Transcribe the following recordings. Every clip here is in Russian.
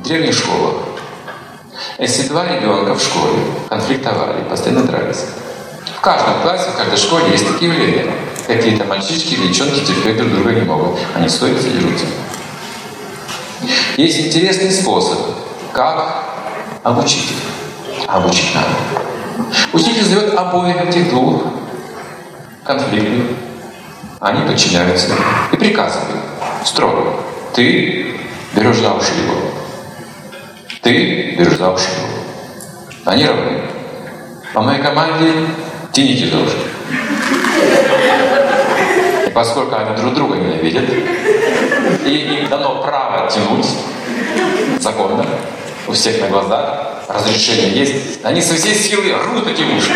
древних школах. Если два ребенка в школе конфликтовали, постоянно дрались, в каждом классе, в каждой школе есть такие явления. Какие-то мальчишки или девчонки терпеть друг друга не могут. Они ссорятся и дерутся. Есть интересный способ, как обучить их. Обучить надо. Учитель зовет обоих этих двух конфликтов. Они подчиняются и приказывают строго. Ты берешь за уши его. Ты берешь за уши его. Они равны. По моей команде тяните за уши. И поскольку они друг друга ненавидят, и им дано право тянуть законно, у всех на глазах, разрешение есть, они со всей силы рвут эти уши.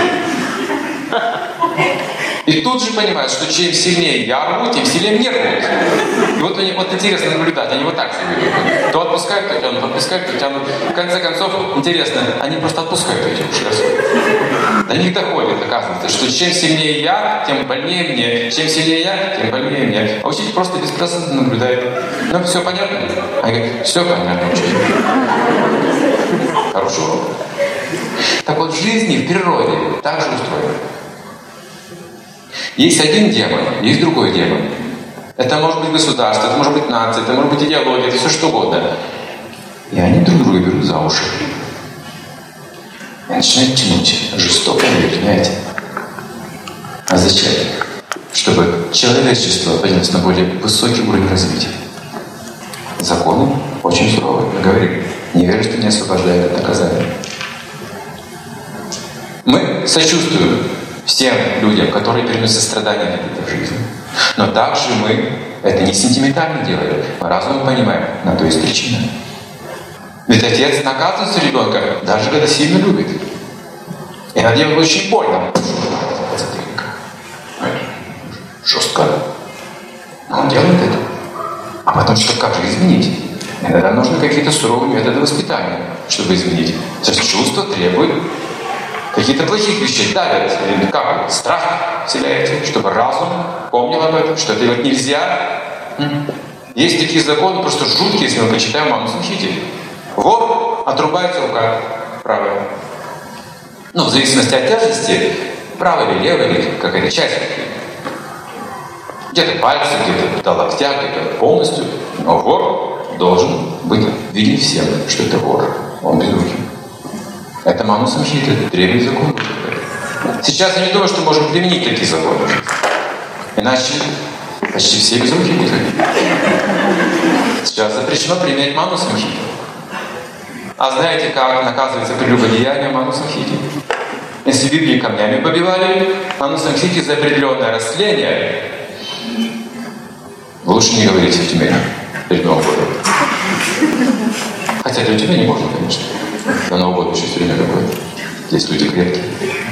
И тут же понимают, что чем сильнее я рву, тем сильнее мне рвут. И вот они, вот интересно наблюдать, они вот так себя ведут. То отпускают, то тянут, отпускают, то тянут. В конце концов, интересно, они просто отпускают эти уши. До них доходит, оказывается, что чем сильнее я, тем больнее мне. Чем сильнее я, тем больнее мне. А учитель просто беспроцентно наблюдает. Ну, все понятно? Они говорят, все понятно, учитель. Хорошо. Так вот, в жизни, в природе так же устроено. Есть один демон, есть другой демон. Это может быть государство, это может быть нация, это может быть идеология, это все что угодно. И они друг друга берут за уши. И начинают тянуть. Жестоко, понимаете? А зачем? Чтобы человечество поднялось на более высокий уровень развития. Законы очень суровые. Мы говорим, невежество не освобождает от наказания. Мы сочувствуем всем людям, которые переносят страдания в жизни. Но также мы это не сентиментально делаем. Мы разумом понимаем, на то есть причина. Ведь отец наказывает ребенка, даже когда сильно любит. И иногда делает очень больно. Жестко. Но он делает это. А потом что, как же изменить? Иногда нужны какие-то суровые методы воспитания, чтобы изменить. То есть чувство требует какие-то плохих вещей, давят, или как страх вселяете, чтобы разум помнил об этом, что это делать нельзя. Есть такие законы, просто жуткие, если мы почитаем Маму Самхите. Вор, отрубается рука правая. Ну, в зависимости от тяжести, правая или левая, или какая-то часть руки. Где-то пальцы, где-то до локтя, где-то полностью. Но вор должен быть виден всем, что это вор. Он без руки. Это Мама Самхита, древний закон. Сейчас я не думаю, что можем применить такие законы. Иначе почти все без руки будут. Сейчас запрещено применять Маму Самхиту. А знаете, как наказывается прелюбодеяние Маму Самхите? Если в Библии камнями побивали, Маму Самхите за определенное растление, лучше не говорите в тюрьме перед Новым годом. Хотя для тебя не можно, конечно. На Новый год еще все время такое. Здесь люди крепкие.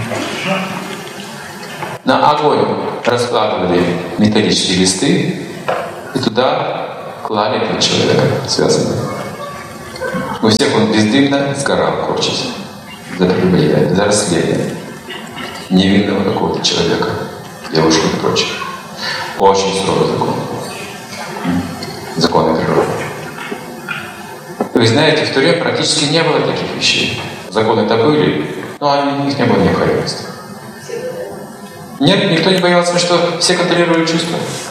На огонь раскладывали металлические листы и туда клали этого человека связанного. У всех он бездымно сгорал, корчась. За прелюбодеяние, за расследование невинного какого-то человека, девушку и прочее. Очень суровый закон. Законы природы. Вы знаете, в Туре практически не было таких вещей. Законы-то были, но у них не было необходимости. Нет, никто не боялся, что все контролировали чувства.